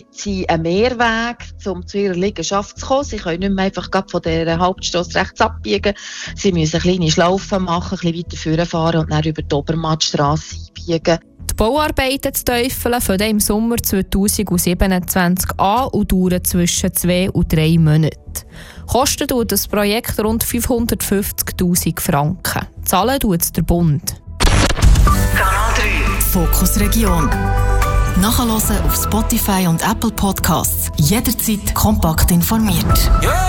sie einen Mehrweg, um zu ihrer Liegenschaft zu kommen. Sie können nicht mehr einfach von dieser Hauptstrasse rechts abbiegen. Sie müssen kleine Schlaufen machen, ein bisschen weiter vorfahren und dann über die Obermattstrasse einbiegen. Die Bauarbeiten zu Teufeln fangen im Sommer 2027 an und dauern zwischen 2 und 3 Monaten. Kostet das Projekt rund 550'000 Franken. Zahlen tut der Bund. Kanal 3 Fokus Region. Nachhören auf Spotify und Apple Podcasts. Jederzeit kompakt informiert.